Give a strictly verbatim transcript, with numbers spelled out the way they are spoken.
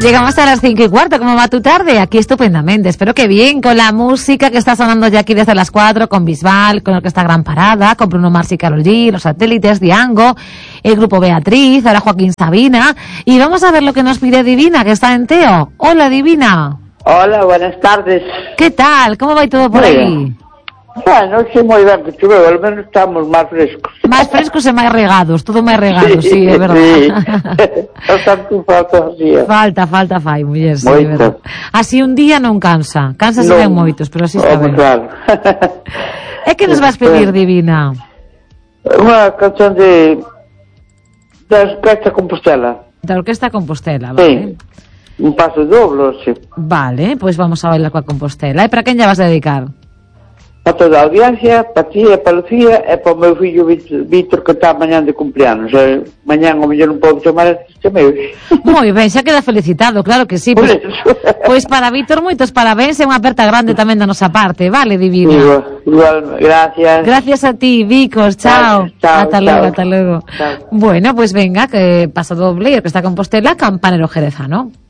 Llegamos a las cinco y cuarto. ¿Cómo va tu tarde? Aquí estupendamente. Espero que bien, con la música que está sonando ya aquí desde las cuatro, con Bisbal, con Orquesta Gran Parada, con Bruno Mars y Karol G, Los Satélites, Diango, el grupo Beatriz, ahora Joaquín Sabina. Y vamos a ver lo que nos pide Divina, que está en Teo. Hola, Divina. Hola, buenas tardes. ¿Qué tal? ¿Cómo va todo por Muy ahí? bien. Bueno, sí, moi ben, que choveu, al menos estamos máis frescos. Más frescos e máis regados, todo máis regado, sí, sí, é verdad. Sí, bastante falta así. Falta, falta fai, muller, sí, é Moito. verdad. Así un día non cansa, cansa se ben moitos, pero así está oh, ben. Claro. É que nos vas pedir, Divina? Unha canción de da Orquesta Compostela. Da Orquesta Compostela, Sí, vale. un paso doble, sí. Vale, pois pues vamos a bailar coa Compostela. E para quen lla vas a dedicar? Para toda a audiencia, para ti e para Lucía e para o meu fillo Víctor, que está mañán de cumpleanos. E mañán o mellor non podo chamar este meus. Moi ben, xa queda felicitado, claro que sí. Pois, pois para Víctor, moitos parabéns e unha aperta grande tamén da nosa parte, vale, Divina? Igual, igual, gracias. Gracias a ti, Vicos, chao. Chao, Ata chao. logo, ata logo. Chao. Bueno, pois pues venga, que pasa doble, que está Compostela, Campanero Jerezano.